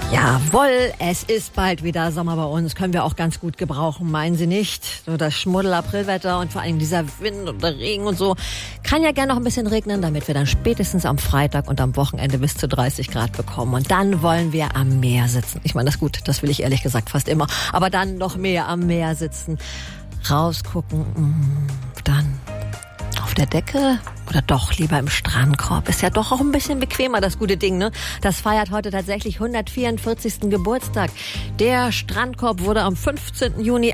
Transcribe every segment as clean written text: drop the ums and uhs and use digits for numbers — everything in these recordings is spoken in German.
Jawohl, es ist bald wieder Sommer bei uns. Können wir auch ganz gut gebrauchen, meinen Sie nicht? So das Schmuddel-Aprilwetter und vor allem dieser Wind und der Regen und so. Kann ja gerne noch ein bisschen regnen, damit wir dann spätestens am Freitag und am Wochenende bis zu 30 Grad bekommen. Und dann wollen wir am Meer sitzen. Ich meine, das ist gut, das will ich ehrlich gesagt fast immer. Aber dann noch mehr am Meer sitzen, rausgucken, dann auf der Decke oder doch lieber im Strandkorb. Ist ja doch auch ein bisschen bequemer, das gute Ding, ne? Das feiert heute tatsächlich 144. Geburtstag. Der Strandkorb wurde am 15. Juni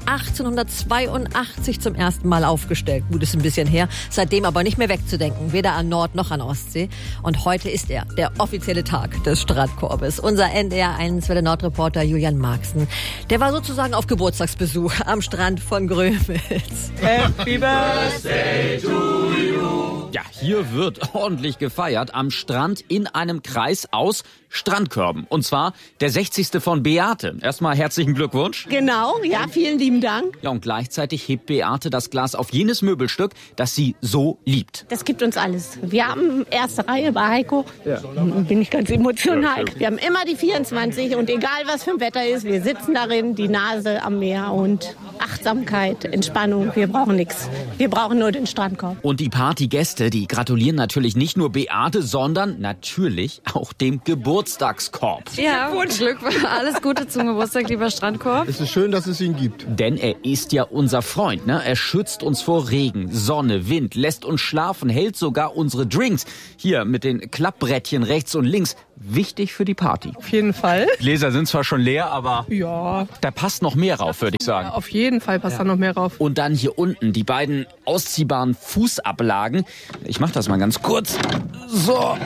1882 zum ersten Mal aufgestellt. Gut, ist ein bisschen her. Seitdem aber nicht mehr wegzudenken. Weder an Nord- noch an Ostsee. Und heute ist er der offizielle Tag des Strandkorbes. Unser NDR1 Welle-Nord-Reporter Julian Marxen, der war sozusagen auf Geburtstagsbesuch am Strand von Grömitz. Happy Birthday to you. Ja, hier wird ordentlich gefeiert am Strand in einem Kreis aus Strandkörben. Und zwar der 60. von Beate. Erstmal herzlichen Glückwunsch. Genau, ja, vielen lieben Dank. Ja, und gleichzeitig hebt Beate das Glas auf jenes Möbelstück, das sie so liebt. Das gibt uns alles. Wir haben erste Reihe bei Heiko. Ja. Bin ich ganz emotional. Wir haben immer die 24 und egal was für ein Wetter ist, wir sitzen darin, die Nase am Meer und Achtsamkeit, Entspannung. Wir brauchen nichts. Wir brauchen nur den Strandkorb. Und die Partygäste, die gratulieren natürlich nicht nur Beate, sondern natürlich auch dem Geburtstagskorb. Ja, Glück, alles Gute zum Geburtstag, lieber Strandkorb. Es ist schön, dass es ihn gibt. Denn er ist ja unser Freund, ne? Er schützt uns vor Regen, Sonne, Wind, lässt uns schlafen, hält sogar unsere Drinks. Hier mit den Klappbrettchen rechts und links. Wichtig für die Party. Auf jeden Fall. Gläser sind zwar schon leer, aber ja, da passt noch mehr rauf, würde ich sagen. Ja, auf jeden Fall passt da noch mehr rauf. Und dann hier unten die beiden ausziehbaren Fußablagen. Ich mach das mal ganz kurz. So.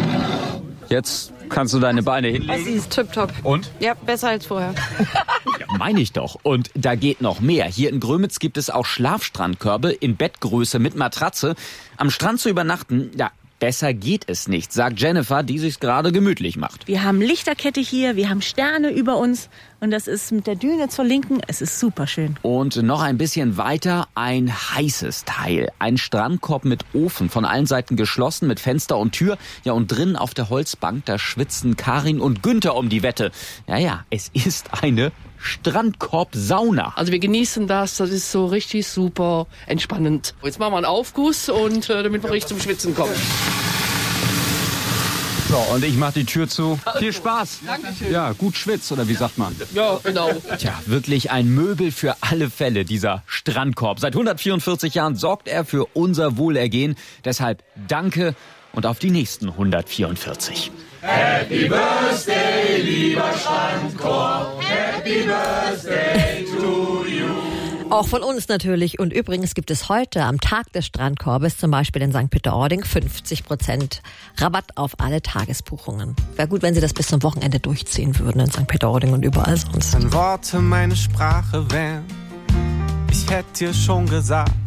Jetzt kannst du deine Beine hinlegen. Das ist tipptopp. Und? Ja, besser als vorher. Ja, meine ich doch. Und da geht noch mehr. Hier in Grömitz gibt es auch Schlafstrandkörbe in Bettgröße mit Matratze. Am Strand zu übernachten, ja, besser geht es nicht, sagt Jennifer, die sich's gerade gemütlich macht. Wir haben Lichterkette hier, wir haben Sterne über uns und das ist mit der Düne zur Linken, es ist super schön. Und noch ein bisschen weiter ein heißes Teil. Ein Strandkorb mit Ofen, von allen Seiten geschlossen, mit Fenster und Tür. Ja, und drinnen auf der Holzbank, da schwitzen Karin und Günther um die Wette. Ja, es ist eine Strandkorb-Sauna. Also wir genießen das ist so richtig super entspannend. Jetzt machen wir einen Aufguss und damit wir richtig zum Schwitzen kommen. So, und ich mach die Tür zu. Viel Spaß. Dankeschön. Ja, gut schwitzt, oder wie sagt man? Ja, genau. Tja, wirklich ein Möbel für alle Fälle, dieser Strandkorb. Seit 144 Jahren sorgt er für unser Wohlergehen. Deshalb danke und auf die nächsten 144. Happy Birthday, lieber Strandkorb. Happy Birthday to you. Auch von uns natürlich. Und übrigens gibt es heute am Tag des Strandkorbes, zum Beispiel in St. Peter-Ording, 50% Rabatt auf alle Tagesbuchungen. Wäre gut, wenn Sie das bis zum Wochenende durchziehen würden in St. Peter-Ording und überall sonst. Wenn Worte meine Sprache wären, ich hätte dir schon gesagt,